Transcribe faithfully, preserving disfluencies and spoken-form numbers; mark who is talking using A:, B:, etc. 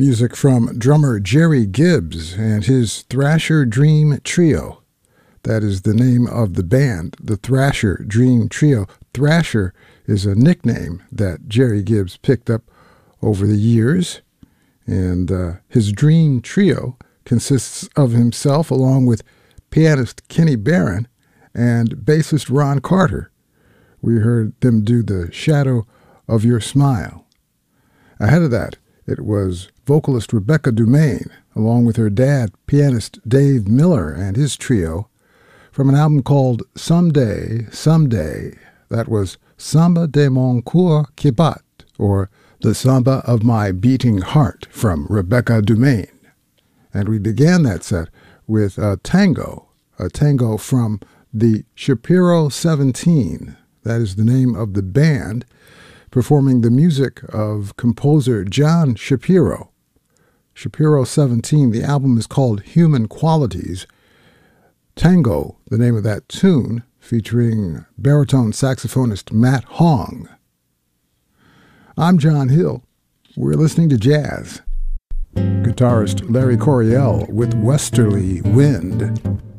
A: Music from drummer Jerry Gibbs and his Thrasher Dream Trio. That is the name of the band, the Thrasher Dream Trio. Thrasher is a nickname that Jerry Gibbs picked up over the years, and uh, his Dream Trio consists of himself along with pianist Kenny Barron and bassist Ron Carter. We heard them do The Shadow of Your Smile. Ahead of that, it was vocalist Rebecca Dumaine, along with her dad, pianist Dave Miller and his trio, from an album called Someday, Someday. That was Samba de mon cœur qui bat, or The Samba of My Beating Heart, from Rebecca Dumaine. And we began that set with a tango, a tango from the Shapiro seventeen. That is the name of the band, performing the music of composer John Shapiro. Shapiro seventeen, the album is called Human Qualities. Tango, the name of that tune, featuring baritone saxophonist Matt Hong. I'm John Hill. We're listening to jazz. Guitarist Larry Coryell with Westerly Wind.